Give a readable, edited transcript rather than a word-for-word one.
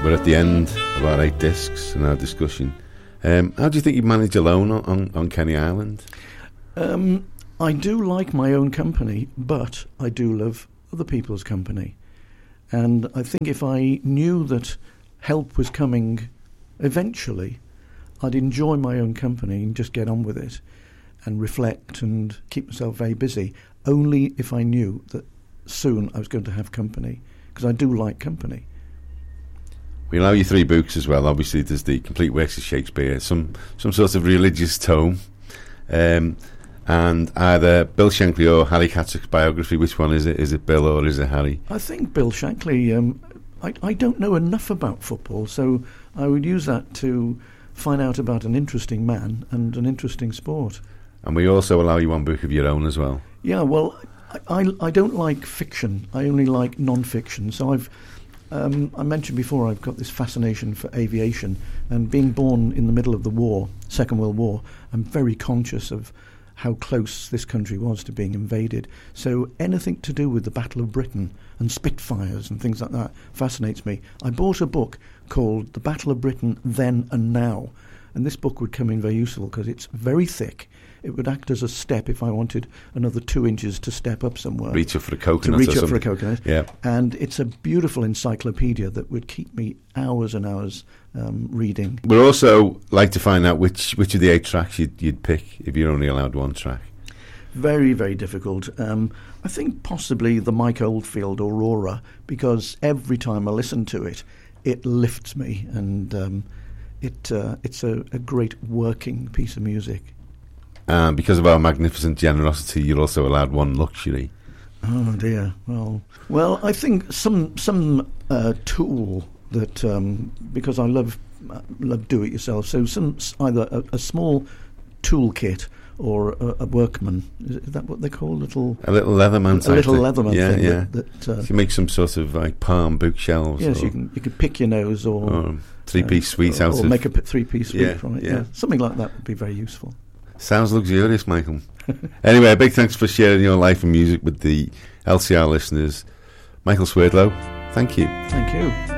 We're at the end of our 8 discs and our discussion. How do you think you manage alone on Kenny Island? I do like my own company, but I do love other people's company. And I think if I knew that help was coming eventually, I'd enjoy my own company and just get on with it and reflect and keep myself very busy, only if I knew that soon I was going to have company, because I do like company. We allow you 3 books as well. Obviously, there's the complete works of Shakespeare, some sort of religious tome, and either Bill Shankly or Harry Catterick's biography. Which one is it? Is it Bill or is it Harry? I think Bill Shankly. I don't know enough about football, so I would use that to find out about an interesting man and an interesting sport. And we also allow you 1 book of your own as well. Yeah, well, I don't like fiction. I only like non-fiction. So I mentioned before, I've got this fascination for aviation, and being born in the middle of the war, Second World War, I'm very conscious of how close this country was to being invaded. So anything to do with the Battle of Britain and Spitfires and things like that fascinates me. I bought a book called The Battle of Britain Then and Now, and this book would come in very useful because it's very thick. It would act as a step if I wanted another 2 inches to step up somewhere. Reach up for a coconut. For a coconut. Yeah. And it's a beautiful encyclopedia that would keep me hours and hours reading. We'd also like to find out which of the 8 tracks you'd pick if you're only allowed 1 track. Very, very difficult. I think possibly the Mike Oldfield Aurora, because every time I listen to it, it lifts me, and it's a great working piece of music. Because of our magnificent generosity, you're also allowed 1 luxury. Oh dear. Well, I think some tool that because I love do it yourself. So either a small toolkit or a workman. Is that what they call a little Leatherman thing? Yeah. That you make some sort of like palm bookshelves. Yes, you could pick your nose or 3-piece suite out or of, make a 3-piece suite from it. Yeah. Something like that would be very useful. Sounds luxurious, Michael. Anyway, a big thanks for sharing your life and music with the LCR listeners. Michael Swerdlow, thank you. Thank you.